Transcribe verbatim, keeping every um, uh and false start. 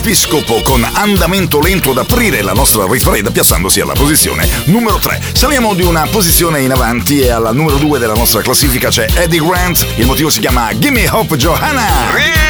Episcopo con Andamento lento ad aprire la nostra rifreda, piazzandosi alla posizione numero tre. Saliamo di una posizione in avanti e alla numero due della nostra classifica c'è Eddie Grant. Il motivo si chiama Gimme Hope Johanna.